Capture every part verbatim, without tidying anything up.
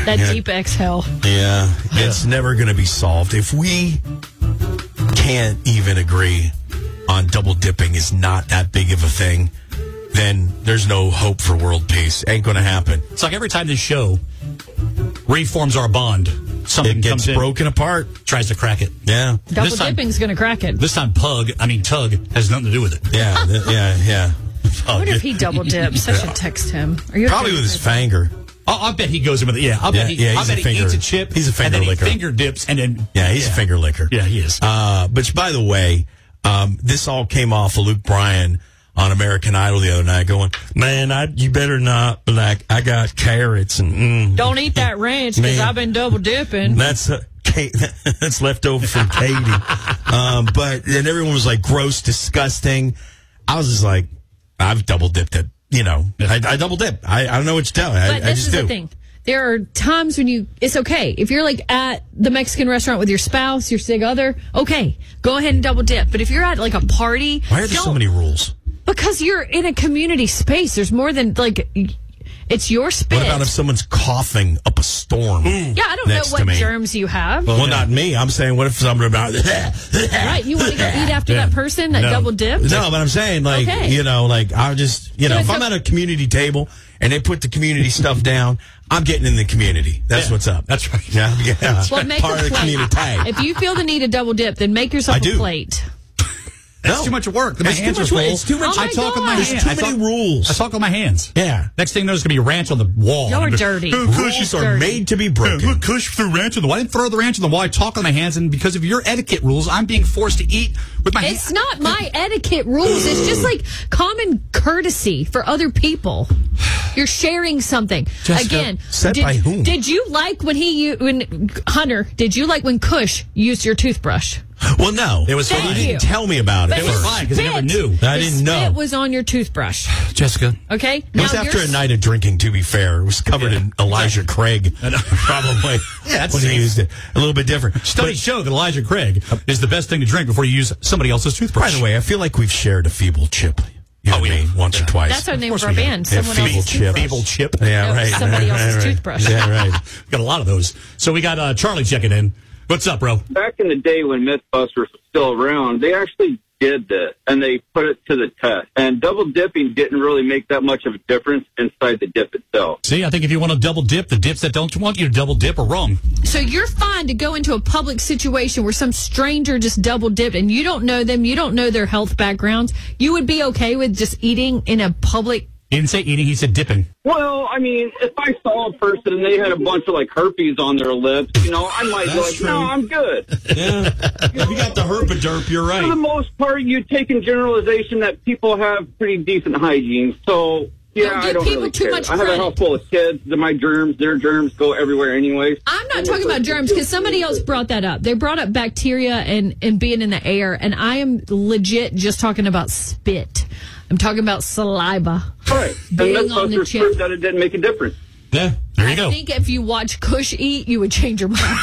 That yeah. deep exhale. Yeah, it's never going to be solved. If we can't even agree on double dipping is not that big of a thing, then there's no hope for world peace. Ain't going to happen. It's like every time this show reforms our bond, something It gets comes in, broken apart. tries to crack it. Yeah. Double This time- dipping's going to crack it. This time, Pug, I mean Tug, has nothing to do with it. Yeah, th- yeah, yeah. I wonder if he double dips. I should text him. Are you Probably okay with his that? finger. I'll, I'll bet he goes in with it. Yeah, I'll Yeah, bet he, yeah, I'll he's bet a he finger- eats a chip. he's a finger and then licker. he finger dips, and then Yeah, he's a finger licker. Yeah, he is. Uh, but by the way, um, this all came off of Luke Bryan on American Idol the other night going, man, I, you better not, like, I got carrots and, mm, Don't eat that ranch because Man. I've been double dipping. that's, uh, Kate, that's left over from Katie. um, but, and everyone was like, gross, disgusting. I was just like, I've double dipped it. You know, I, I double dip. I, I don't know what to tell you. I, But I this just is do. the thing. There are times when you, it's okay. If you're like at the Mexican restaurant with your spouse, your sig other, okay, go ahead and double dip. But if you're at like a party, Why are there so don't- many rules? Because you're in a community space. There's more than like, it's your spit. What about if someone's coughing up a storm? Yeah, I don't know next to what me? germs you have. Well, not me. I'm saying, what if somebody about Right, you want to go eat after Yeah. that person that No. double dipped? No, but I'm saying, like, Okay. you know, like, I just, you know, So if it's I'm a- at a community table and they put the community stuff down, I'm getting in the community. That's Yeah, what's up. that's right. Yeah, yeah. Well, make Part a of the plate. community. If you feel the need to double dip, then make yourself I a do. plate. That's No. too much work. My It's too hands much are work. full. It's too much- Oh I my talk with my God. hands. There's too I many talk- rules. I talk with my hands. Yeah. Next thing there's going to be ranch on the wall. Y'all are I'm gonna- dirty. Who- Rules Kush- are dirty. made to be Yeah, broken. Look, Kush threw ranch on the wall. I didn't throw the ranch on the wall. I talk with my hands, and because of your etiquette rules, I'm being forced to eat with my It's hands. not my etiquette rules. It's just like common courtesy for other people. You're sharing something. Jessica, Again, said did, by whom? did you like when he u- when Hunter? Did you like when Kush used your toothbrush? Well, no. It was Thank fine. He didn't you. tell me about it But It was first. fine, 'cause I never spit- knew. I the didn't know. spit was on your toothbrush. Jessica. Okay, It was after you're a night of drinking, to be fair. It was covered Yeah. in Elijah Craig, probably. Yeah, that's when he safe. used it. A little bit different. Studies show that Elijah Craig is the best thing to drink before you use somebody else's By toothbrush. the way, I feel like we've shared a feeble chip. You know Oh, what I yeah. mean? Once or twice. That's our name course for our we have. band. Yeah, Someone feeble else's chip. toothbrush. Feeble chip. Yeah, No, right. somebody right, else's right, right. toothbrush. Yeah, right. Got a lot of those. So we got uh, Charlie checking in. What's up, bro? Back in the day when Mythbusters was still around, they actually did this, and they put it to the test. And double dipping didn't really make that much of a difference inside the dip itself. See, I think if you want to double dip, the dips that don't want you to double dip are wrong. So you're fine to go into a public situation where some stranger just double dipped and you don't know them, you don't know their health backgrounds. You would be okay with just eating in a public. He didn't say eating, he said dipping. Well, I mean, if I saw a person and they had a bunch of, like, herpes on their lips, you know, I might be That's like, true. no, I'm good. Yeah. If you got the herpaderp, you're For the right. most part, you take in generalization that people have pretty decent hygiene. So, yeah, Don't give I don't people really too care. much I have a credit. house full of kids. They're my germs. Their germs go everywhere anyways. I'm not talking about germs because somebody else brought that up. They brought up bacteria and, and being in the air, and I am legit just talking about spit. I'm talking about saliva. Right. And Being on the Mythbusters chip. proved that it didn't make a difference. Yeah. There you I go. think if you watch Kush eat, you would change your mind.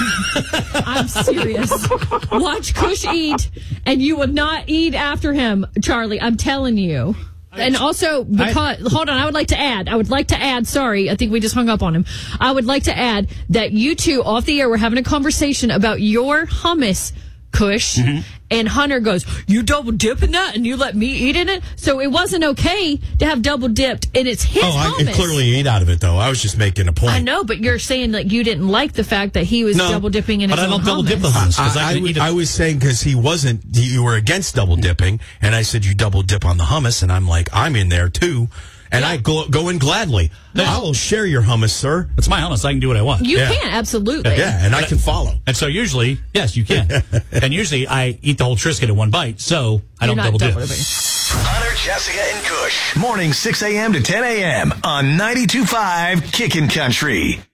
I'm serious. Watch Kush eat, and you would not eat after him, Charlie. I'm telling you. And also, because hold on, I would like to add. I would like to add. Sorry, I think we just hung up on him. I would like to add that you two off the air were having a conversation about your hummus, Kush, Mm-hmm. and Hunter goes, "You double dip in that, and you let me eat in it." So it wasn't okay to have double dipped, and it's his Oh, I hummus. I clearly ate out of it, though. I was just making a point. I know, but you're saying like you didn't like the fact that he was No, double dipping in his But I own don't double hummus. dip the hummus because I, I, I, can was- eat it. I was saying because he wasn't, you were against double dipping, and I said you double dip on the hummus, and I'm like, I'm in there too, and I go, go in gladly. I will share your hummus, sir. It's my hummus. I can do what I want. You Yeah. can absolutely. Yeah, and I can follow. And so usually, yes, you can. And usually I eat the whole Triscuit in one bite, so I You're don't not double dip. double dipping. Hunter, Jessica, and Kush. Morning six a.m. to ten a.m. on ninety-two point five Kickin' Country.